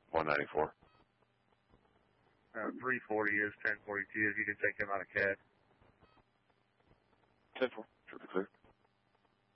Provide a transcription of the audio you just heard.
194. 340 is 1042. If you can take him out of CAD. 10-4. Should be clear.